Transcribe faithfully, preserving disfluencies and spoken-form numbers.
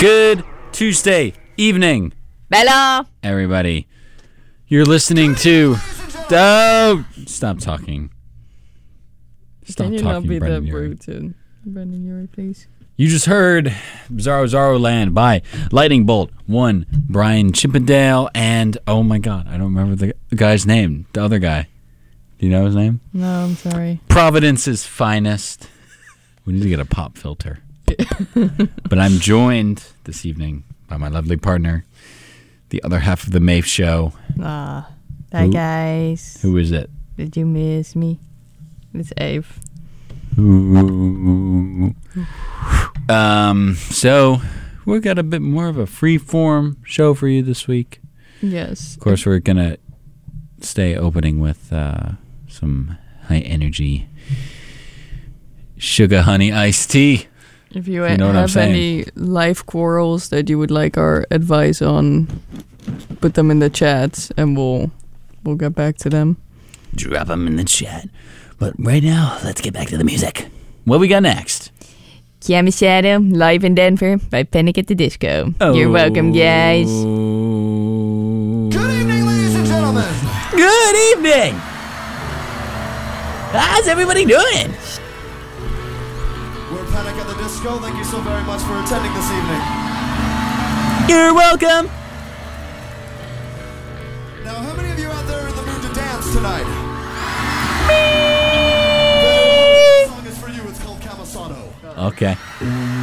Good Tuesday evening, Bella. everybody. You're listening to... Oh, stop talking. Stop Can you talking, not be Brendan that Urie. rude to Brendan Urie, please? You just heard Bizarro Zarro Land by Lightning Bolt, one, Brian Chippendale, and, oh my god, I don't remember the guy's name, the other guy. Do you know his name? No, I'm sorry. Providence's Finest. We need to get a pop filter. But I'm joined this evening by my lovely partner, the other half of the Maeve Show. Ah, hi Who- guys. Who is it? Did you miss me? It's Ave. Um, so we got a bit more of a free-form show for you this week. Yes. Of course, we're gonna stay opening with uh, some high-energy sugar honey iced tea. If you, You know what I'm have saying? any life quarrels that you would like our advice on, put them in the chat and we'll we'll get back to them. Drop them in the chat. But right now, let's get back to the music. What we got next? Cammy Shadow, live in Denver by Panic at the Disco. You're welcome, guys. Good evening, ladies and gentlemen. Good evening. How's everybody doing? We're Panic at the Disco. Thank you so very much for attending this evening. You're welcome. Now, how many of you out there are in the mood to dance tonight? This song is for you. It's called Camisado. Okay.